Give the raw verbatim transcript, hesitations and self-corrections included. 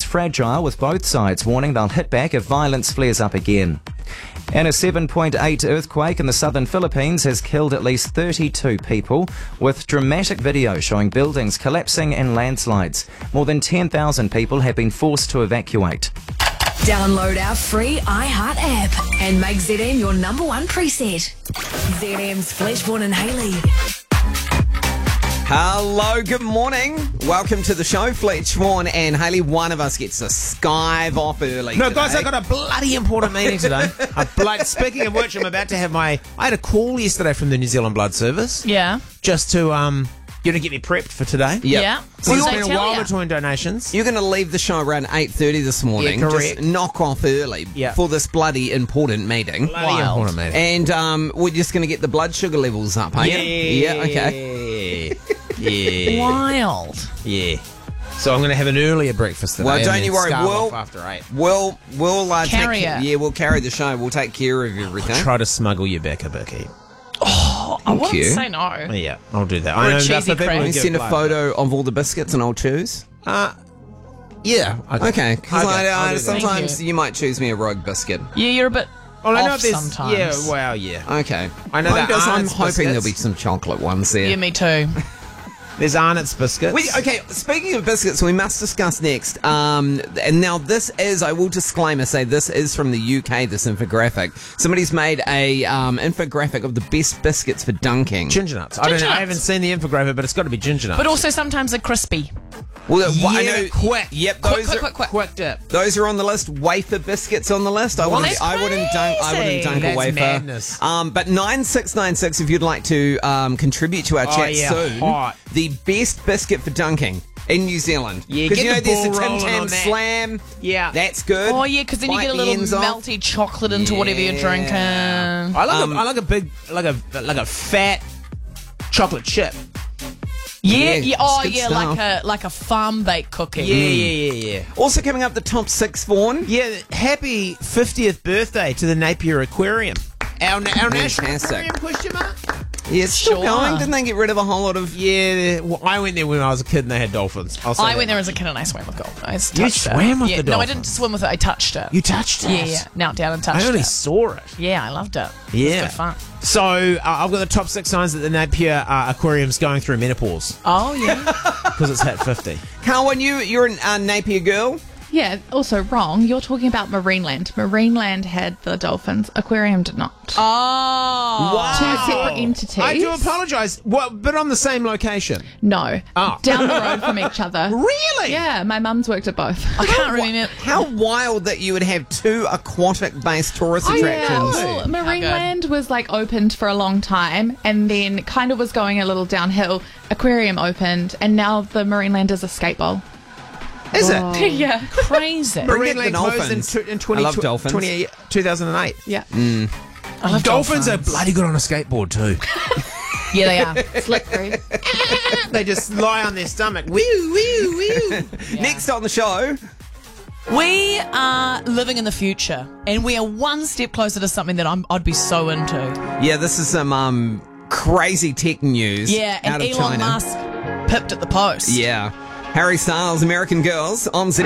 fragile, with both sides warning they'll hit back if violence flares up again. And a seven point eight earthquake in the southern Philippines has killed at least thirty-two people, with dramatic video showing buildings collapsing and landslides. More than ten thousand people have been forced to evacuate. Download our free iHeart app and make Z M your number one preset. Z M's Fleshborn and Haley. Hello, good morning. Welcome to the show, Fletchborn and Haley. One of us gets to skive off early No, today. guys, I got a bloody important meeting today. a blood, speaking of which, I'm about to have my... I had a call yesterday from the New Zealand Blood Service. Yeah. Just to, um, you know, get me prepped for today. Yep. Yeah. So What it's did been they a tell while ya? between donations. You're going to leave the show around eight thirty this morning. Yeah, correct. Just knock off early Yeah. for this bloody important meeting. Bloody Wild. important meeting. And um, we're just going to get the blood sugar levels up, hey? Yeah. Yeah, okay. Yeah. Wild. Yeah. So I'm going to have an earlier breakfast today. Well, and don't then you worry, scarf we'll- off after eight. We'll, we'll uh, Carry take it. Yeah, we'll carry the show. We'll take care of everything. Try to smuggle you back a bit. I wouldn't you. say no. Yeah, I'll do that. Or I a know cheesy that's the people cream. who Can you give send a blood. photo of all the biscuits and I'll choose? Uh, yeah. Okay, because Okay, I'll I, I, do that. sometimes Thank you. you might choose me a rogue biscuit. Yeah, you're a bit Well, I know off there's... sometimes. Yeah, well, yeah. Okay. I know that I'm Arnott's hoping there'll be biscuits. some chocolate ones there. Yeah, me too. There's Arnott's biscuits. We, okay, speaking of biscuits, we must discuss next. Um, and now this is, I will disclaimer say this is from the U K, this infographic. Somebody's made a um, infographic of the best biscuits for dunking. Ginger nuts. I don't Ginger know. I nuts. haven't seen the infographic, but it's got to be ginger nuts. But also sometimes they're crispy. Well, yeah, I know, quick. Yep, Quick, those quick, are, quick, quick. Quick dip. Those are on the list. Wafer biscuits on the list. I Well, wouldn't. that's I wouldn't dunk. I wouldn't crazy. dunk a That's wafer. madness. Um, but nine six nine six. If you'd like to um, contribute to our Oh, chat yeah, soon, hot. the best biscuit for dunking in New Zealand. Yeah, because get you know the there's the ball Tim rolling Tam on that. Slam. Yeah. That's good. Oh yeah, because then you Bite get a the little ends off. melty chocolate into whatever you're Yeah. drinking. I like Um, a, I like a big, like a like a fat chocolate chip. Yeah, Yeah, yeah. Oh it's good yeah, stuff. like a like a farm baked cookie. Yeah, yeah, yeah, yeah. Also coming up, the top six, Vaughan. Yeah, happy fiftieth birthday to the Napier Aquarium. Our, our national Fantastic. aquarium, question mark? Yeah, it's still Sure. going. Didn't they get rid of a whole lot of? Yeah, well, I went there when I was a kid and they had dolphins. I'll say I that went there much. as a kid and I swam with dolphins. I just You touched it. swam with yeah, the No, I dolphins? didn't swim with it. I touched it. You touched it? Yeah, yeah. Knelt down and touched I only it. saw it. Yeah, I loved it. Yeah. It was good fun. So, uh, I've got the top six signs that the Napier uh, Aquarium's going through menopause Oh yeah. because it's hit fifty. Carwyn, you you're a uh, Napier girl. Yeah, also wrong. You're talking about Marineland. Marineland had the dolphins. Aquarium did not. Oh. Two separate entities. I do apologise, what, but on the same location. No. Oh. Down the road from each other. Really? Yeah, my mum's worked at both. I can't remember. How wild that you would have two aquatic-based tourist Yeah, attractions. well, How Marineland was like opened for a long time and then kind of was going a little downhill. Aquarium opened and now the Marineland is a skate bowl. Is it? Yeah. Crazy. Bring back Marineland the closed in, dolphins. tw- in twenty, I love dolphins. twenty, two thousand eight. Yeah. I love Dolphins are bloody good on a skateboard too. Yeah, they are. Slippery. They just lie on their stomach. Woo, woo, woo. Next on the show, We are living in the future, and we are one step closer to something that I'm, I'd be so into. yeah, this is some um, crazy tech news. Yeah, out and of Elon China. Musk pipped at the post. Yeah, Harry Styles, American Girls on Z.